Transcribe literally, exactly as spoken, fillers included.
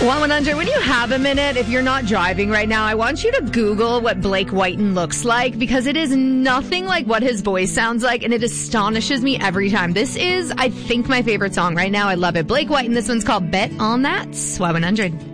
one one hundred, when you have a minute, if you're not driving right now, I want you to Google what Blake Whiten looks like, because it is nothing like what his voice sounds like, and it astonishes me every time. This is, I think, my favorite song right now. I love it. Blake Whiten, this one's called Bet on That. Y one hundred.